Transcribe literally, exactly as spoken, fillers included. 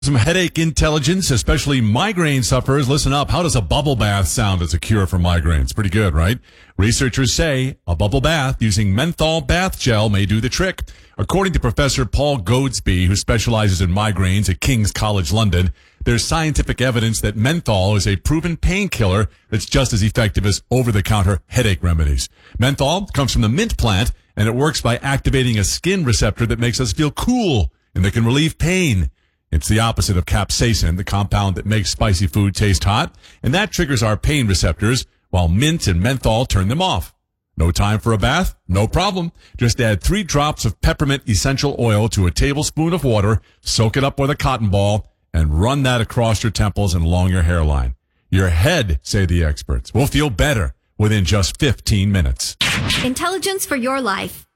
Some headache intelligence, especially migraine sufferers. Listen up. How does a bubble bath sound as a cure for migraines? Pretty good, right? Researchers say a bubble bath using menthol bath gel may do the trick. According to Professor Paul Goadsby, who specializes in migraines at King's College London, there's scientific evidence that menthol is a proven painkiller that's just as effective as over-the-counter headache remedies. Menthol comes from the mint plant, and it works by activating a skin receptor that makes us feel cool and that can relieve pain. It's the opposite of capsaicin, the compound that makes spicy food taste hot, and that triggers our pain receptors, while mint and menthol turn them off. No time for a bath? No problem. Just add three drops of peppermint essential oil to a tablespoon of water, soak it up with a cotton ball, and run that across your temples and along your hairline. Your head, say the experts, will feel better within just fifteen minutes. Intelligence for your life.